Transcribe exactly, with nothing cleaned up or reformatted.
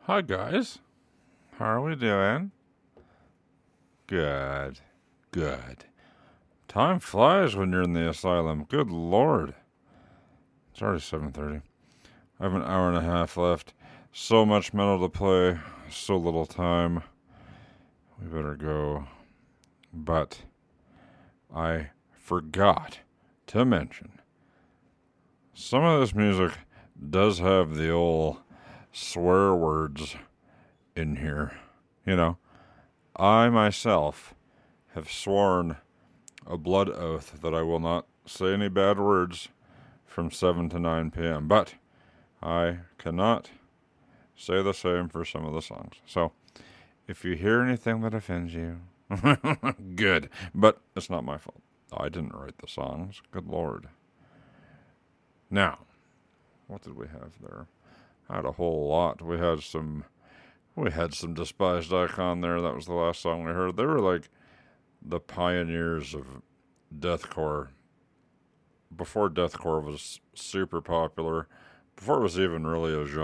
Hi, guys. How are we doing? Good. Good. Time flies when you're in the asylum. Good Lord. It's already seven thirty. I have an hour and a half left. So much metal to play. So little time. We better go. But I forgot to mention some of this music does have the old swear words in here. You know, I myself have sworn a blood oath that I will not say any bad words from seven to nine p.m. But I cannot say the same for some of the songs. So if you hear anything that offends you, good. But it's not my fault. I didn't write the songs. Good Lord. Now, what did we have there? I had a whole lot. We had some we had some Despised Icon there. That was the last song we heard. They were like the pioneers of deathcore. Before deathcore was super popular, before it was even really a genre.